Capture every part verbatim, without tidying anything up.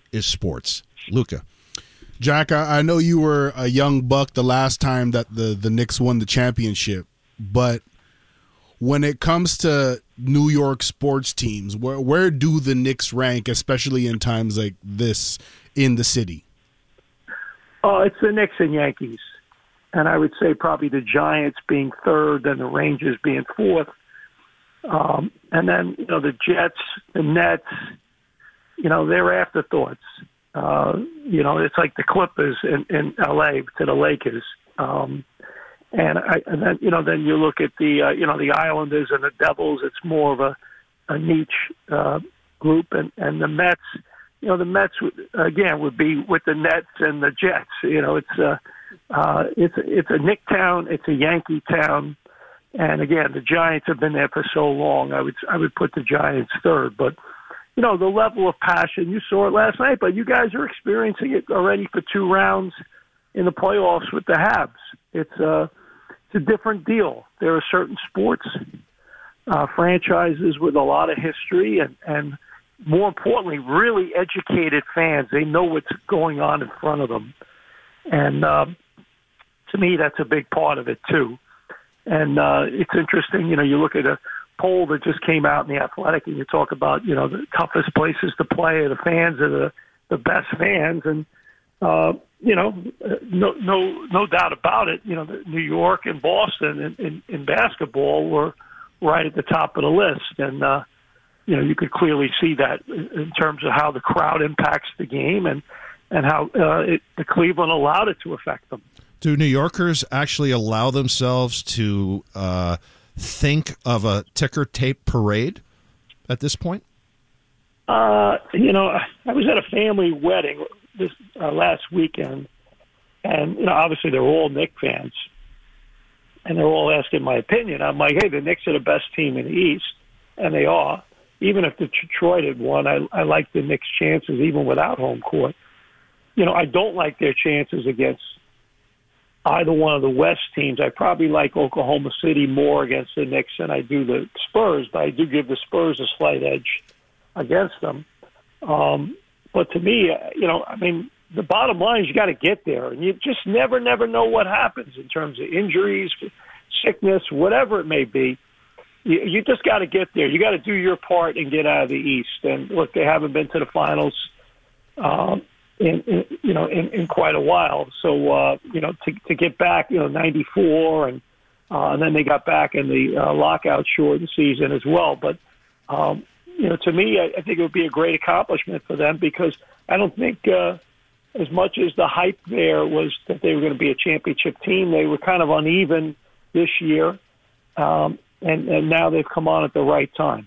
is sports. Luca. Jack, I, I know you were a young buck the last time that the, the Knicks won the championship, but when it comes to New York sports teams, where where do the Knicks rank, especially in times like this in the city? Oh, it's the Knicks and Yankees. And I would say probably the Giants being third, then the Rangers being fourth. Um, and then, you know, the Jets, the Nets, you know, they're afterthoughts. Uh, you know, it's like the Clippers in, in L A to the Lakers. Um, and, I, and then, you know, then you look at the, uh, you know, the Islanders and the Devils. It's more of a, a niche uh, group. And, and the Mets, you know, the Mets, again, would be with the Nets and the Jets. You know, it's uh, uh, it's it's a Knick town. It's a Yankee town. And, again, the Giants have been there for so long. I would I would put the Giants third. But, you know, the level of passion, you saw it last night, but you guys are experiencing it already for two rounds in the playoffs with the Habs. It's a, it's a different deal. There are certain sports uh, franchises with a lot of history and, and, more importantly, really educated fans. They know what's going on in front of them. And um, to me, that's a big part of it, too. And uh, it's interesting, you know, you look at a poll that just came out in The Athletic and you talk about, you know, the toughest places to play, the fans are the, the best fans. And, uh, you know, no, no, no doubt about it, you know, New York and Boston in, in, in basketball were right at the top of the list. And, uh, you know, you could clearly see that in terms of how the crowd impacts the game and, and how uh, it, the Cleveland allowed it to affect them. Do New Yorkers actually allow themselves to uh, think of a ticker tape parade at this point? Uh, you know, I was at a family wedding this uh, last weekend, and, you know, obviously they're all Knicks fans, and they're all asking my opinion. I'm like, hey, the Knicks are the best team in the East, and they are. Even if the Detroit had won, I, I like the Knicks' chances even without home court. You know, I don't like their chances against either one of the West teams. I probably like Oklahoma City more against the Knicks than I do the Spurs, but I do give the Spurs a slight edge against them. Um, but to me, you know, I mean, the bottom line is you got to get there, and you just never, never know what happens in terms of injuries, sickness, whatever it may be. You, you just got to get there. You got to do your part and get out of the East. And look, they haven't been to the finals, um, in, in you know in, in quite a while. So uh, you know to to get back, you know, ninety-four, and uh, and then they got back in the uh, lockout shortened season as well. But um, you know, to me, I, I think it would be a great accomplishment for them because I don't think uh, as much as the hype there was that they were going to be a championship team, they were kind of uneven this year. Um, And, and now they've come on at the right time.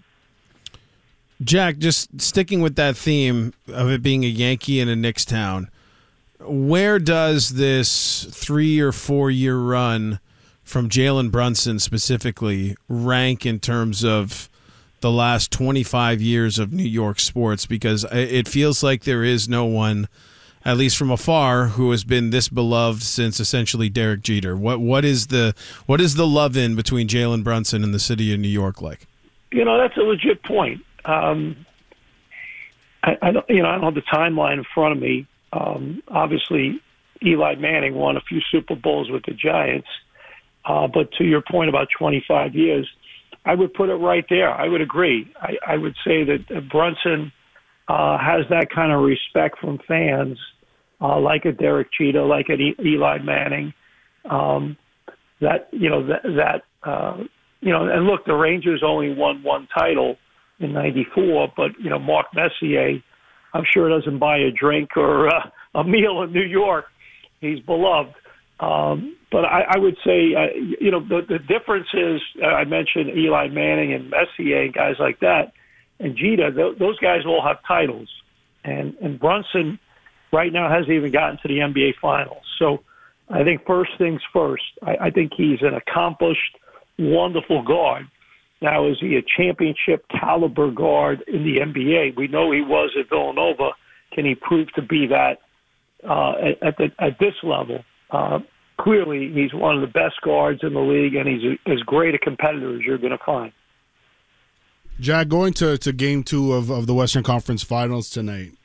Jack, just sticking with that theme of it being a Yankee in a Knicks town, where does this three- or four-year run from Jalen Brunson specifically rank in terms of the last twenty-five years of New York sports? Because it feels like there is no one, at least from afar, who has been this beloved since essentially Derek Jeter. What what is the what is the love in between Jalen Brunson and the city of New York like? You know, that's a legit point. Um, I, I don't, you know, I don't have the timeline in front of me. Um, obviously, Eli Manning won a few Super Bowls with the Giants, uh, but to your point about twenty-five years, I would put it right there. I would agree. I, I would say that Brunson Uh, has that kind of respect from fans, uh, like a Derek Jeter, like an e- Eli Manning. Um, that you know that that uh, you know, and look, the Rangers only won one title in ninety-four, but you know, Mark Messier, I'm sure doesn't buy a drink or uh, a meal in New York. He's beloved. Um, but I, I would say, uh, you know, the, the difference is uh, I mentioned Eli Manning and Messier and guys like that. And Jeter, those guys all have titles. And, and Brunson right now hasn't even gotten to the N B A Finals. So I think first things first, I, I think he's an accomplished, wonderful guard. Now, is he a championship caliber guard in the N B A? We know he was at Villanova. Can he prove to be that uh, at, at, the, at this level? Uh, clearly, he's one of the best guards in the league, and he's a, as great a competitor as you're going to find. Jack, going to, to game two of, of the Western Conference Finals tonight,